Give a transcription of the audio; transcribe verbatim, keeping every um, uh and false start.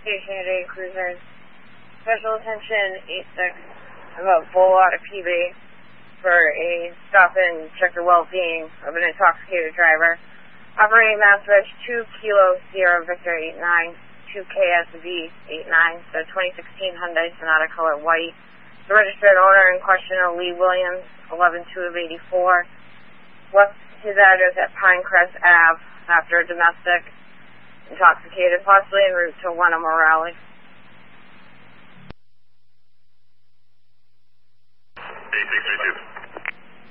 Station eight Cruisers. Special attention eight six. I'm a full out of P B for a stop and check the well-being of an intoxicated driver. Operating Mass Reg two Kilo Sierra Victor eight nine, two K S V eight nine, the twenty sixteen Hyundai Sonata color white. The registered owner in question, Lee Williams, eleven two of eighty-four. Left his address at Pinecrest Avenue after a domestic, intoxicated, possibly en route to Wenham or Raleigh. eight six three two.